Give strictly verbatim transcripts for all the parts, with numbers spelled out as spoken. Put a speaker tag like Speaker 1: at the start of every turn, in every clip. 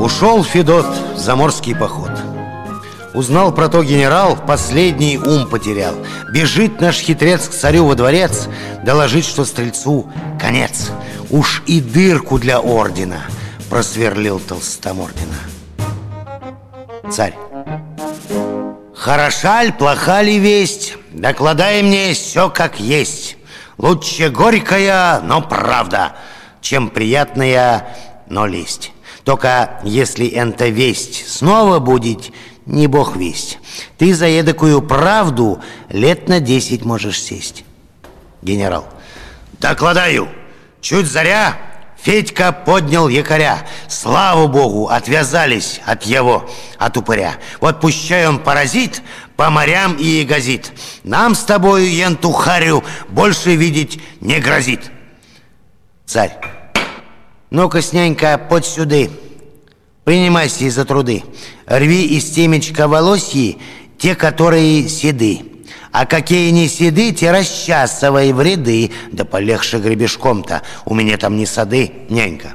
Speaker 1: Ушел Федот в заморский поход. Узнал про то генерал, последний ум потерял. Бежит наш хитрец к царю во дворец, доложить, что стрельцу конец. Уж и дырку для ордена просверлил Толстомордина. Царь: хороша ль, плоха ли весть? Докладай мне все как есть. Лучше горькая, но правда, чем приятная, но лесть. Только если энта весть снова будет, не бог весть. Ты за эдакую правду лет на десять можешь сесть. Генерал: докладаю. Чуть заря, Федька поднял якоря. Слава богу, отвязались от его, от упыря. Вот пущай он паразит по морям и газит. Нам с тобою, енту харю, больше видеть не грозит. Царь: ну-ка, снянька, под сюды. Принимайся за труды. Рви из темечка волосьи те, которые седы. А какие не седы, те расчасывай в ряды. Да полегше гребешком-то, у меня там не сады, нянька.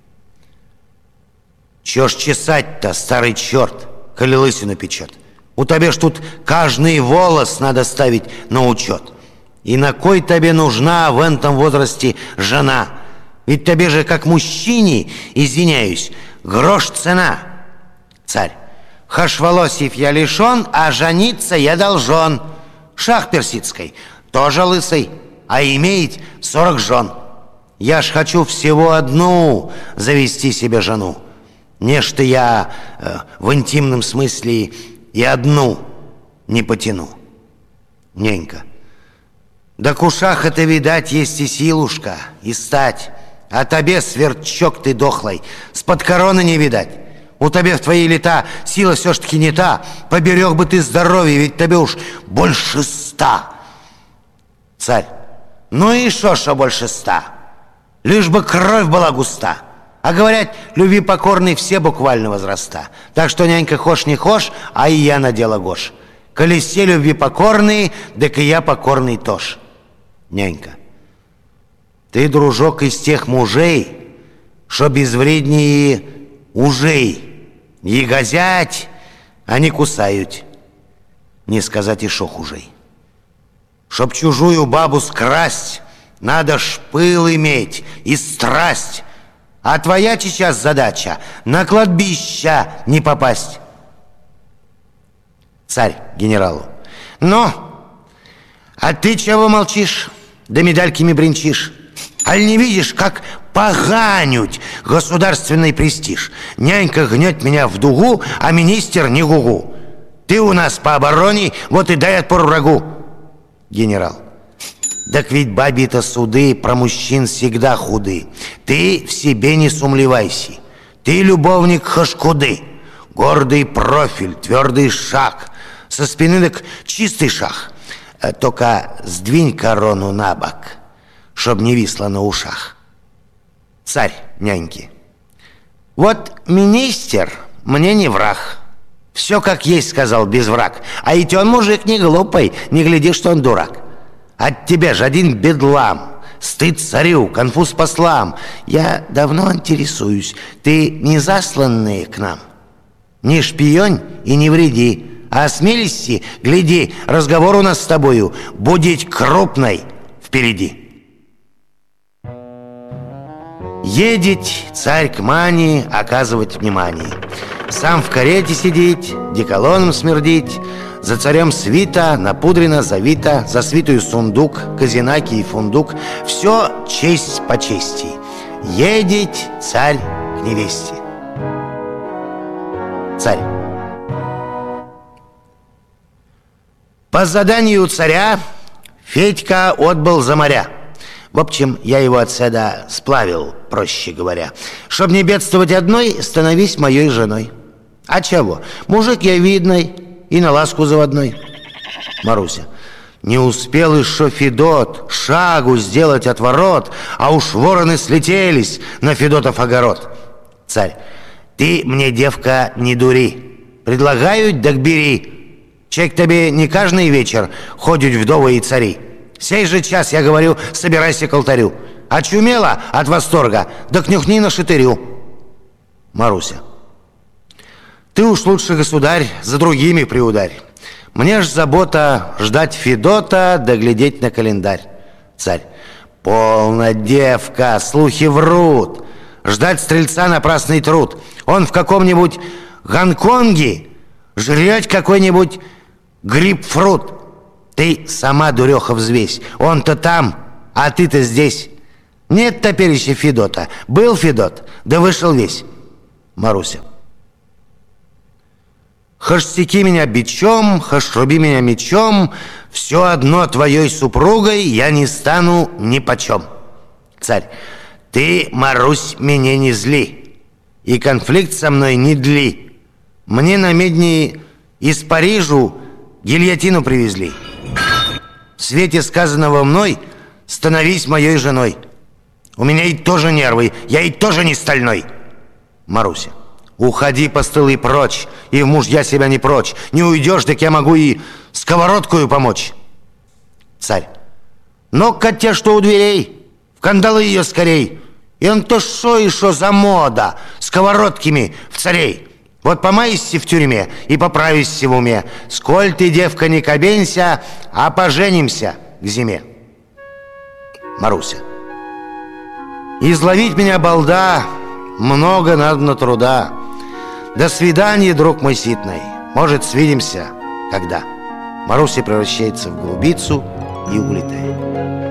Speaker 1: Чё ж чесать-то, старый черт, коли лысину печет? У тебя ж тут каждый волос надо ставить на учет. И на кой тебе нужна в этом возрасте жена? Ведь тебе же, как мужчине, извиняюсь, грош цена. Царь: хаш волосьев я лишен, а жениться я должен. Шах персидской тоже лысый, а имеет сорок жен. Я ж хочу всего одну завести себе жену. Нечто я э, в интимном смысле и одну не потяну. Ненька: да кушах это, видать, есть и силушка, и стать. А тебе, сверчок ты дохлый, с-под короны не видать. У тебя в твои лета сила все ж таки не та. Поберег бы ты здоровье, ведь тебе уж больше ста. Царь: ну и шо, шо больше ста? Лишь бы кровь была густа. А говорят, любви покорной все буквально возраста. Так что, нянька, хошь не хошь, а и я на дело гош. Коли все любви покорные, так и я покорный тоже. Нянька: ты, дружок, из тех мужей, шо безвреднее ужей. И газять, они кусают. Не сказать и шо хужей. Чтоб чужую бабу скрасть, надо ж пыл иметь и страсть. А твоя сейчас задача на кладбище не попасть. Царь генералу: ну, а ты чего молчишь, да медальками бренчишь? Аль не видишь, как поганють государственный престиж? Нянька гнет меня в дугу, а министр не гугу. Ты у нас по обороне, вот и дай отпор врагу. Генерал: так ведь бабе-то суды про мужчин всегда худы. Ты в себе не сумлевайся. Ты любовник хашкуды. Гордый профиль, твердый шаг. Со спины так чистый шаг. Только сдвинь корону на бок, чтоб не висло на ушах. Царь няньки: вот министр мне не враг. Все как есть, сказал, без враг. А ведь он мужик не глупый, не гляди, что он дурак. От тебя же один бедлам, стыд царю, конфуз послам. Я давно интересуюсь, ты не засланный к нам? Не шпионь и не вреди, а осмелись, гляди, разговор у нас с тобою будет крупный впереди. Едет царь к Мане оказывать внимание. Сам в карете сидеть, деколоном смердить. За царем свита, напудрено, завита. За свитую сундук, казинаки и фундук. Все честь по чести. Едет царь к невесте. Царь: по заданию царя Федька отбыл за моря. В общем, я его отседа сплавил, проще говоря. Чтоб не бедствовать одной, становись моей женой. А чего? Мужик я видный и на ласку заводной. Маруся: не успел еще Федот шагу сделать от ворот, а уж вороны слетелись на Федотов огород. Царь: ты мне, девка, не дури. Предлагают, так бери. Чек тебе не каждый вечер ходят вдовы и цари. Сей же час, я говорю, собирайся к алтарю. Очумела от восторга, да кнюхни на шатырю. Маруся: Ты уж лучше, государь, за другими приударь. Мне ж забота ждать Федота, да глядеть на календарь. Царь. Полно, девка, слухи врут. Ждать стрельца напрасный труд. Он в каком-нибудь Гонконге жрет какой-нибудь грейпфрут. Ты сама, дуреха, взвесь. Он-то там, а ты-то здесь. Нет топереча Федота. Был Федот, да вышел весь. Маруся. Хошь секи меня бичом, хошь руби меня мечом, все одно твоей супругой я не стану нипочем. Царь. Ты, Марусь, меня не зли, и конфликт со мной не дли. Мне на медни из Парижу гильотину привезли. В свете сказанного мной становись моей женой. У меня и тоже нервы, я и тоже не стальной. Маруся. Уходи, постылый, прочь, и в мужья себя не прочь. Не уйдешь, так я могу и сковородкою помочь. Царь. Но котя что у дверей, в кандалы ее скорей. И он то шо и шо за мода сковородкими в царей. Вот помаешься в тюрьме и поправишься в уме. Сколь ты, девка, не кабенься, а поженимся к зиме. Маруся. Изловить меня, балда, много надо труда. До свидания, друг мой ситный. Может, свидимся когда. Маруся превращается в голубицу и улетает.